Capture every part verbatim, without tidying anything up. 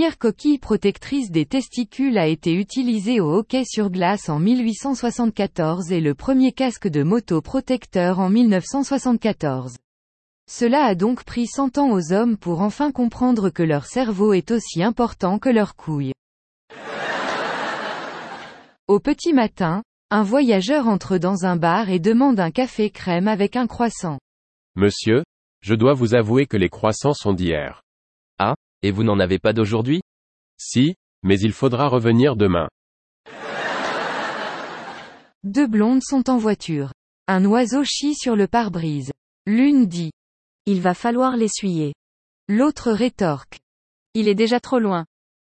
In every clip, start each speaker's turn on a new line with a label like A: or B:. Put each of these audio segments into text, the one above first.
A: première coquille protectrice des testicules a été utilisée au hockey sur glace en mille huit cent soixante-quatorze et le premier casque de moto protecteur en mille neuf cent soixante-quatorze. Cela a donc pris cent ans aux hommes pour enfin comprendre que leur cerveau est aussi important que leurs couilles. Au petit matin, un voyageur entre dans un bar et demande un café crème avec un croissant.
B: Monsieur, je dois vous avouer que les croissants sont d'hier.
C: Ah, et vous n'en avez pas d'aujourd'hui?
B: Si, mais il faudra revenir demain.
A: Deux blondes sont en voiture. Un oiseau chie sur le pare-brise. L'une dit:
D: Il va falloir l'essuyer.
A: L'autre rétorque:
D: Il est déjà trop loin.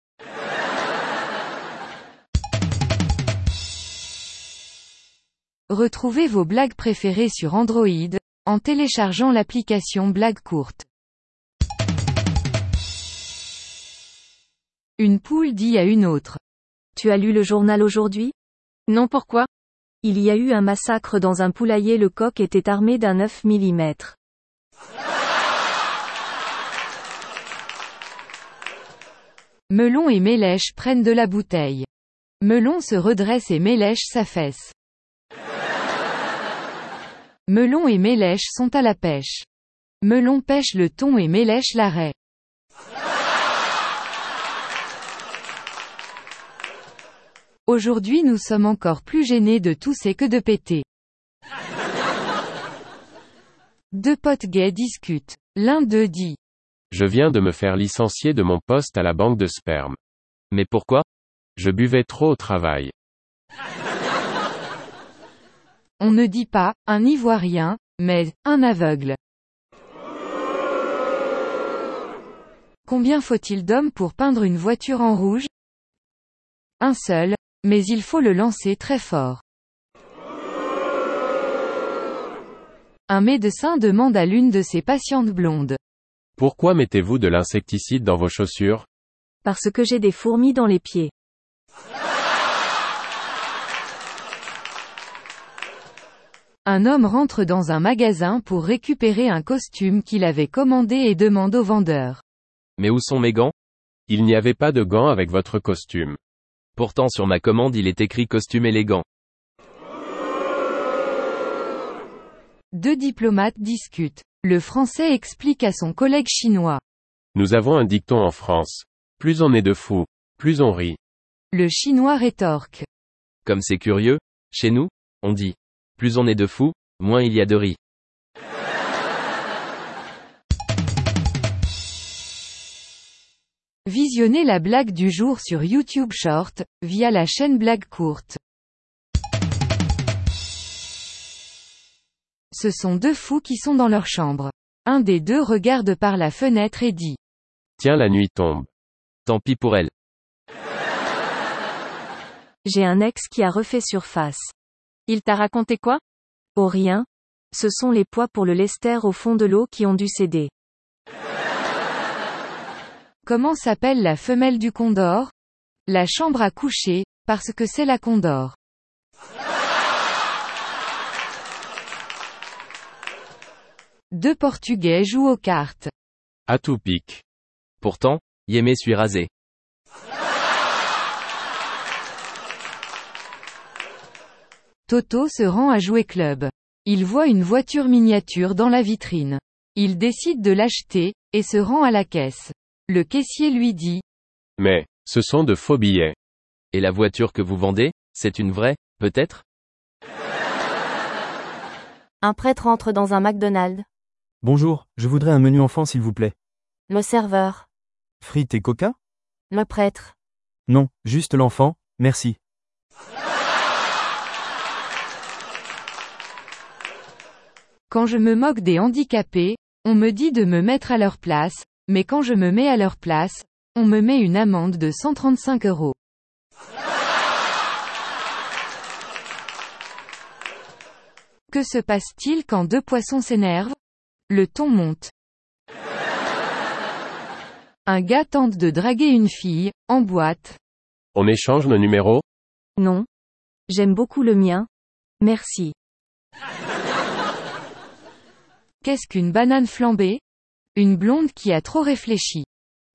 A: Retrouvez vos blagues préférées sur Android, en téléchargeant l'application Blagues courtes. Une poule dit à une autre:
D: Tu as lu le journal aujourd'hui?
E: Non, pourquoi?
D: Il y a eu un massacre dans un poulailler, le coq était armé d'un neuf millimètres.
A: Melon et Mélèche prennent de la bouteille. Melon se redresse et Mélèche s'affaisse. Melon et Mélèche sont à la pêche. Melon pêche le thon et Mélèche la raie. Aujourd'hui nous sommes encore plus gênés de tousser que de péter. Deux potes gays discutent. L'un d'eux dit:
B: Je viens de me faire licencier de mon poste à la banque de sperme.
C: Mais pourquoi?
B: Je buvais trop au travail.
A: On ne dit pas « un Ivoirien », mais « un aveugle ». Combien faut-il d'hommes pour peindre une voiture en rouge? Un seul, mais il faut le lancer très fort. Un médecin demande à l'une de ses patientes blondes:
B: Pourquoi mettez-vous de l'insecticide dans vos chaussures?
D: Parce que j'ai des fourmis dans les pieds.
A: Un homme rentre dans un magasin pour récupérer un costume qu'il avait commandé et demande au vendeur:
C: Mais où sont mes gants?
B: Il n'y avait pas de gants avec votre costume.
C: Pourtant sur ma commande il est écrit costume élégant.
A: Deux diplomates discutent. Le Français explique à son collègue chinois:
B: Nous avons un dicton en France. Plus on est de fous, plus on rit.
A: Le Chinois rétorque:
C: Comme c'est curieux, chez nous, on dit: Plus on est de fous, moins il y a de riz.
A: Visionnez la blague du jour sur YouTube Short, via la chaîne Blagues courtes. Ce sont deux fous qui sont dans leur chambre. Un des deux regarde par la fenêtre et dit:
B: Tiens, la nuit tombe.
C: Tant pis pour elle.
D: J'ai un ex qui a refait surface.
E: Il t'a raconté quoi?
D: Oh rien. Ce sont les poids pour le lester au fond de l'eau qui ont dû céder.
A: Comment s'appelle la femelle du condor? La chambre à coucher, parce que c'est la condor. Deux Portugais jouent aux cartes.
B: À tout pique.
C: Pourtant, Yémé suis rasé.
A: Toto se rend à Jouet Club. Il voit une voiture miniature dans la vitrine. Il décide de l'acheter, et se rend à la caisse. Le caissier lui dit:
B: Mais, ce sont de faux billets.
C: Et la voiture que vous vendez, c'est une vraie, peut-être?
E: Un prêtre entre dans un McDonald's.
F: Bonjour, je voudrais un menu enfant s'il vous plaît.
E: Le serveur.
F: Frites et coca?
E: Le prêtre.
F: Non, juste l'enfant, merci.
A: Quand je me moque des handicapés, on me dit de me mettre à leur place, mais quand je me mets à leur place, on me met une amende de cent trente-cinq euros. Que se passe-t-il quand deux poissons s'énervent? Le ton monte. Un gars tente de draguer une fille, en boîte.
B: On échange nos numéros?
D: Non. J'aime beaucoup le mien. Merci.
A: Qu'est-ce qu'une banane flambée? Une blonde qui a trop réfléchi.